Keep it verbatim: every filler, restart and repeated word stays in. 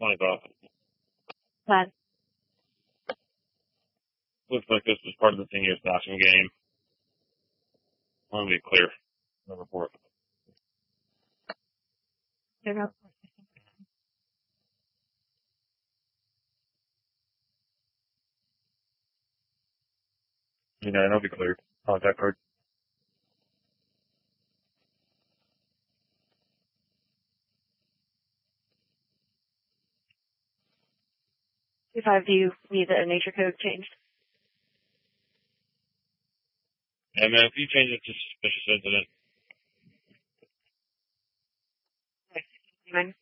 twenty-five. Ten. Looks like this was part of the senior stashing game. I want to be clear. Number four. There you go. You know, I'll be clear. Contact card. If I do need the nature code changed. And then if you change it to suspicious incident. Okay.